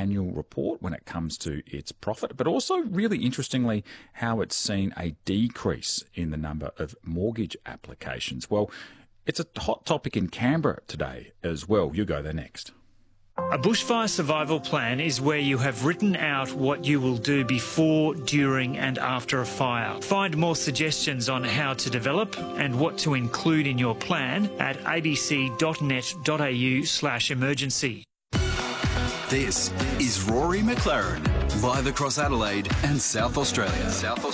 annual report when it comes to its profit, but also, really interestingly, how it's seen a decrease in the number of mortgage applications. Well, it's a hot topic in Canberra today as well. You go there next. A bushfire survival plan is where you have written out what you will do before, during and after a fire. Find more suggestions on how to develop and what to include in your plan at abc.net.au/emergency. This is Rory McLaren, live across Adelaide and South Australia.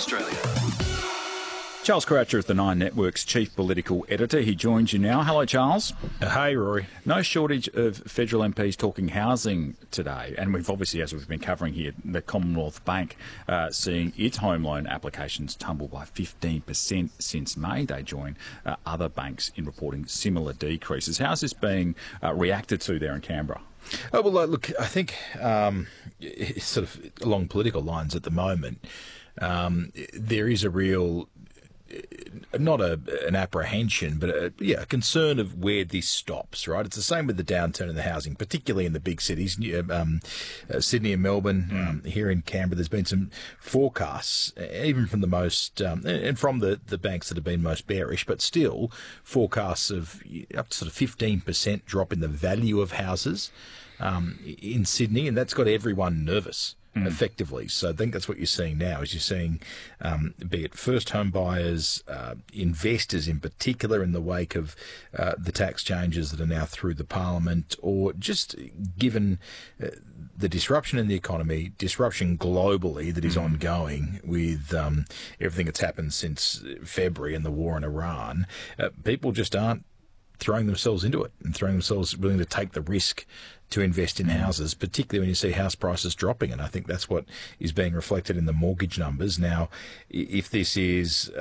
Charles Croucher is the Nine Network's chief political editor. He joins you now. Hello, Charles. Hey, Rory. No shortage of federal MPs talking housing today. And we've obviously, as we've been covering here, the Commonwealth Bank seeing its home loan applications tumble by 15% since May. They join other banks in reporting similar decreases. How's this being reacted to there in Canberra? Oh, well, look, I think it's sort of along political lines at the moment. There is a real... not an apprehension, but a concern of where this stops, right? It's the same with the downturn in the housing, particularly in the big cities, Sydney and Melbourne. Here in Canberra, there's been some forecasts, even from the most, and from the banks that have been most bearish, but still forecasts of up to sort of 15% drop in the value of houses in Sydney, and that's got everyone nervous. Effectively. So I think that's what you're seeing now, is you're seeing, be it first home buyers, investors in particular in the wake of the tax changes that are now through the Parliament, or just given the disruption in the economy, disruption globally that is ongoing with everything that's happened since February and the war in Iran, people just aren't throwing themselves into it and willing to take the risk to invest in houses, particularly when you see house prices dropping. And I think that's what is being reflected in the mortgage numbers. Now, if this is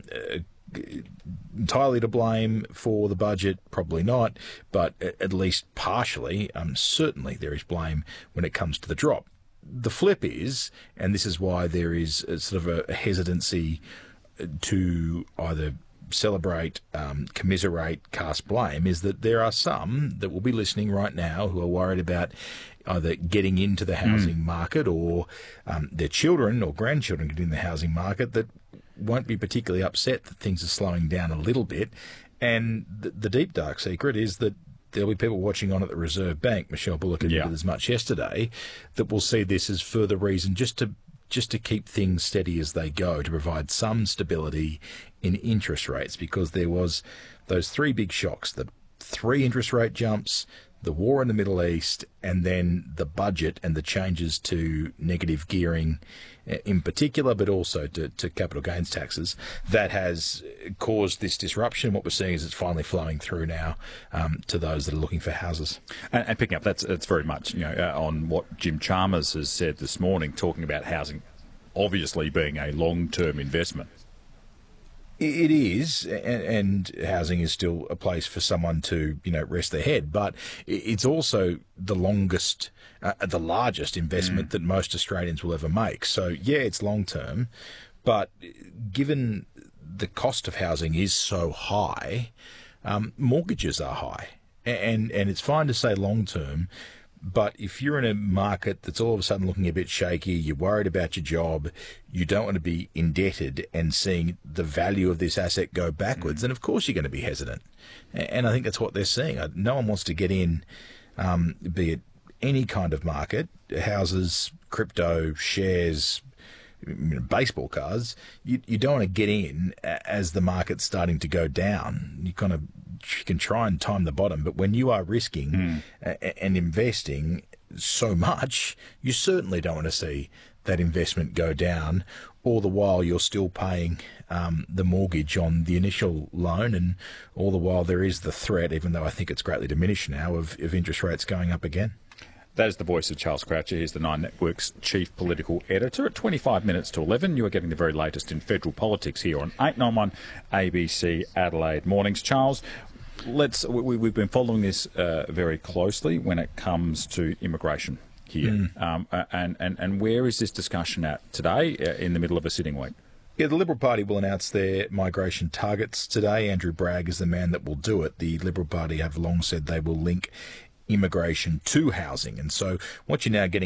entirely to blame for the budget, probably not, but at least partially, certainly there is blame when it comes to the drop. The flip is, and this is why there is sort of a hesitancy to either celebrate, commiserate, cast blame, is that there are some that will be listening right now who are worried about either getting into the housing market or their children or grandchildren getting in the housing market that won't be particularly upset that things are slowing down a little bit. And the deep, dark secret is that there'll be people watching on at the Reserve Bank, Michelle Bullock admitted as much yesterday, that will see this as further reason just to keep things steady as they go, to provide some stability in interest rates, because there was those three big shocks, the three interest rate jumps, the war in the Middle East, and then the budget and the changes to negative gearing in particular, but also to capital gains taxes. That has caused this disruption. What we're seeing is it's finally flowing through now to those that are looking for houses. And picking up, that's very much on what Jim Chalmers has said this morning, talking about housing obviously being a long-term investment. It is, and housing is still a place for someone to, rest their head. But it's also the largest investment that most Australians will ever make. So, yeah, it's long term, but given the cost of housing is so high, mortgages are high, and it's fine to say long term. But if you're in a market that's all of a sudden looking a bit shaky, you're worried about your job, you don't want to be indebted and seeing the value of this asset go backwards, then of course you're going to be hesitant. And I think that's what they're seeing. No one wants to get in, be it any kind of market, houses, crypto, shares, baseball cards. You don't want to get in as the market's starting to go down. You can try and time the bottom, but when you are risking and investing so much, you certainly don't want to see that investment go down, all the while you're still paying the mortgage on the initial loan, and all the while there is the threat, even though I think it's greatly diminished now, of interest rates going up again. That is the voice of Charles Croucher. He's the Nine Network's chief political editor. At 25 minutes to 11, you are getting the very latest in federal politics here on 891 ABC Adelaide Mornings. Charles, we've been following this very closely when it comes to immigration here. And where is this discussion at today in the middle of a sitting week? Yeah, the Liberal Party will announce their migration targets today. Andrew Bragg is the man that will do it. The Liberal Party have long said they will link immigration to housing. And so what you're now getting